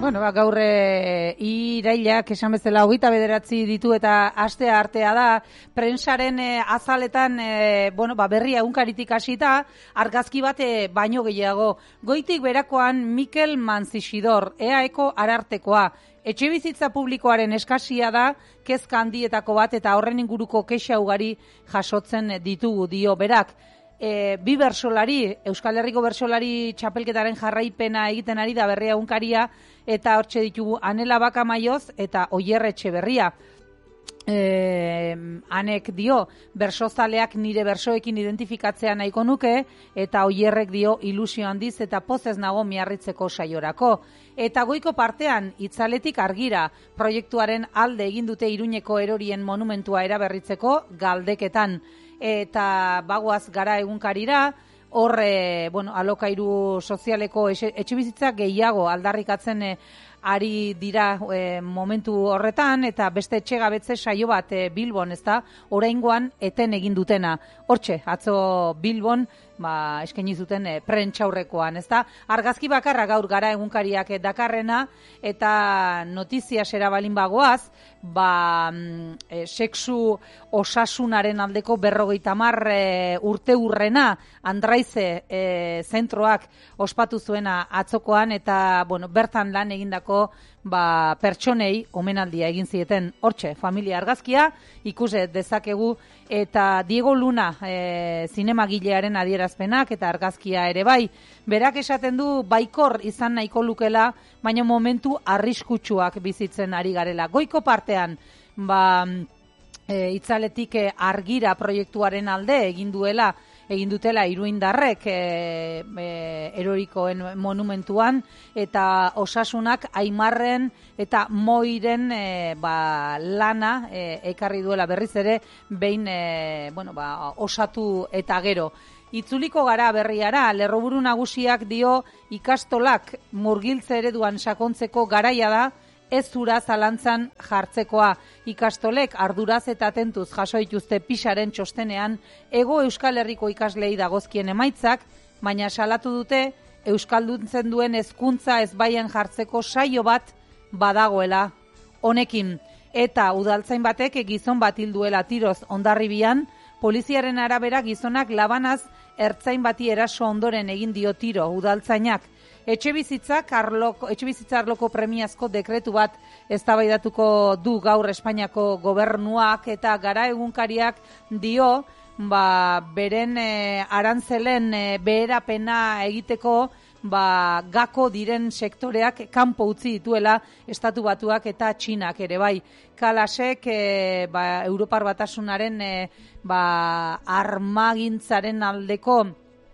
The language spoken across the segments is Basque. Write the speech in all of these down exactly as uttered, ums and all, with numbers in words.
Bueno, ba, gaur e, irailak esan bezala hogeita bederatzi ditu eta astea artea da, prensaren e, azaletan e, bueno, ba, berria egunkaritik hasita, argazki bat e, baino gehiago. Goitik berakoan Mikel Manzixidor, E A Eko arartekoa. Etxebizitza publikoaren eskasia da, kezka handietako bat eta horren inguruko kexa ugari jasotzen ditugu dio berak. E, bi bersolari, Euskal Herriko bersolari txapelketaren jarraipena egiten ari da berria egunkaria, eta hortxe ditugu Anela Bakamaioz eta Oier Etxeberria. E, anek dio, bersozaleak nire bersoekin identifikatzea nahiko nuke, eta Oierrek dio ilusio handiz eta pozez nago miarritzeko saiorako. Eta goiko partean, itzaletik argira, proiektuaren alde egin dute Iruñeko erorien monumentua eraberritzeko galdeketan. Eta bagoaz gara egunkarira, horre, bueno, alokairu sozialeko etxebizitza gehiago aldarrikatzen e, ari dira e, momentu horretan, eta beste etxegabetze saio bat e, Bilbon, ezta, oraingoan eten egin dutena. Hortxe, atzo Bilbon, ba, eskaini zuten e, prentxaurrekoan, ezta. Argazki bakarra gaur gara egunkariak dakarrena, eta notizia sera balin bagoaz, ba, e, sexu osasunaren aldeko berrogeita hamar e, urte urrena Andraize e, zentroak ospatu zuena atzokoan, eta bueno, bertan lan egindako ba, pertsonei omenaldia egin zieten. Hortxe, familia argazkia ikuse dezakegu, eta Diego Luna e, zinemagilearen adierazpenak eta argazkia ere bai. Berak esaten du baikor izan nahiko lukela, baina momentu arriskutsuak bizitzen ari garela. Goiko partean, ba, e, itzaletik e, argira proiektuaren alde egin duela, egin dutela iruindarrek e, e, erorikoen monumentuan, eta osasunak Aimarren eta Moiren e, ba, lana e, ekarri duela berriz ere, behin e, bueno, ba, osatu eta gero. Itzuliko gara berriara, lerroburu nagusiak dio ikastolak murgiltze ereduan sakontzeko garaia da, ez zura zalantzan jartzekoa. Ikastolek arduraz eta atentuz jaso dituzte Pisaren txostenean Hego Euskal Herriko ikaslei dagozkien emaitzak, baina salatu dute euskalduntzen duen hezkuntza ezbaian jartzeko saio bat badagoela honekin. Eta udaltzain batek gizon bat hil duela tiroz Hondarribian, poliziaren arabera gizonak labanaz ertzain bati eraso ondoren egin dio tiro udaltzainak. Etxebizitzak arloko, etxebizitza arloko premiazko dekretu bat eztabaidatuko du gaur Espainiako gobernuak, eta gara egunkariak dio, ba, beren e, arantzelen e, beherapena egiteko, ba, gako diren sektoreak kanpo utzi dituela Estatu Batuak eta Txinak ere bai. Kalasek e, ba, Europar Batasunaren e, ba, armagintzaren aldeko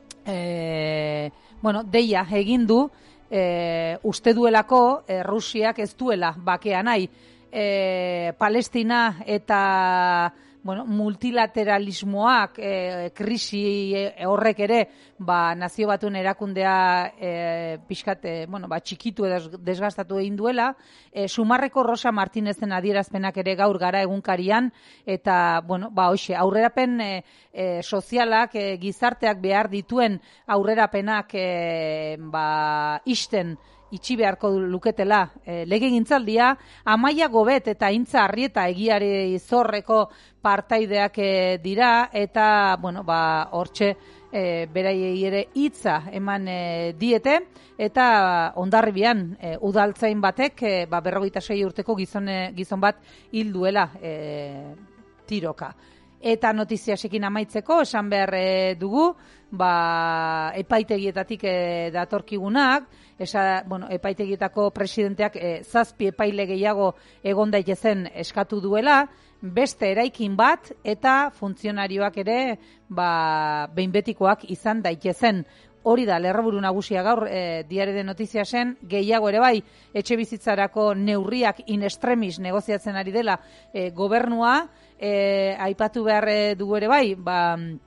e, bueno, deia egin du, e, uste duelako e, Rusiak ez duela bakea nahi. E, Palestina eta bueno, multilateralismoak, e, krisi horrek ere, ba, nazio batuen erakundea e, pixkat, e, bueno, ba, txikitu edo desgastatu egin duela. E, Sumarreko Rosa Martinezen adierazpenak ere gaur gara egunkarian, eta, bueno, ba, hoxe, aurrerapen e, e, sozialak, e, gizarteak behar dituen aurrerapenak e, ba, isten, itxi beharko luketela e, legegintzaldia. Amaia Gobet eta Intza Arrieta egiari zorreko partaideak e, dira, eta bueno, ba, hortxe e, beraiei ere hitza eman e, diete, eta Hondarribian e, udaltzain batek e, ba, berrogeita sei urteko gizone, gizon bat hil duela e, tiroka. Eta notiziasekin amaitzeko, esan behar e, dugu, ba, epaitegietatik e, datorkigunak, esa, bueno, epaitegietako presidenteak e, zazpi epaile gehiago egon daitezen eskatu duela, beste eraikin bat eta funtzionarioak ere ba, behin betikoak izan daitezen. Hori da, lerroburu nagusia gaur, e, Diario de Notiziasen, gehiago ere bai, etxe bizitzarako neurriak in extremis negoziatzen ari dela e, gobernua, e, aipatu behar dugu ere bai, ba,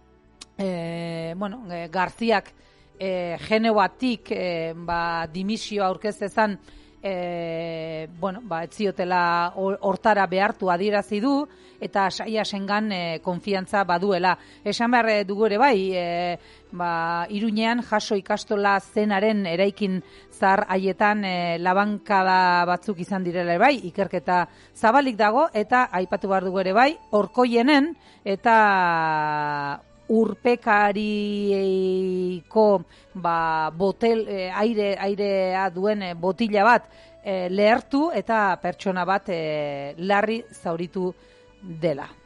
e, bueno, e, Garziak e, Genevatik e, ba, dimisioa aurkeztezan e, bueno, ba, etziotela hortara behartu adierazi du, eta Saiasengan e, konfiantza baduela. Esan behar dugu ere bai, e, ba, Iruñean jaso ikastola zenaren eraikin zahar haietan e, labankada batzuk izan direla ere bai, ikerketa zabalik dago, eta aipatu behar dugu ere bai, Orkoienen eta urpekariko ba, botel, e, aire, airea duen e, botila bat e, lehertu eta pertsona bat e, larri zauritu dela.